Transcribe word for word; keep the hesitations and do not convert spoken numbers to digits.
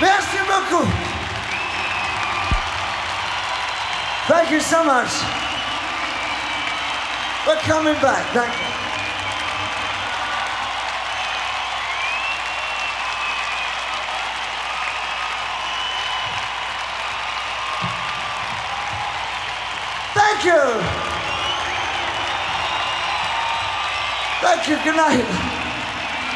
Merci beaucoup. Thank you so much. We're coming back. Thank you. Thank you. Thank you. Good night.